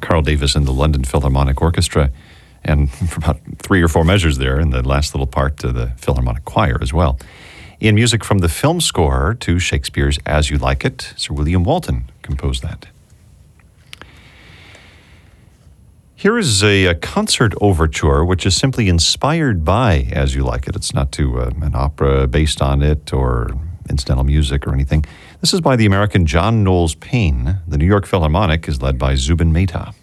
Carl Davis and the London Philharmonic Orchestra, and for about 3 or 4 measures there in the last little part to the Philharmonic Choir as well. In music from the film score to Shakespeare's As You Like It, Sir William Walton composed that. Here is a concert overture which is simply inspired by As You Like It. It's not to an opera based on it or incidental music or anything. This is by the American John Knowles Paine. The New York Philharmonic is led by Zubin Mehta.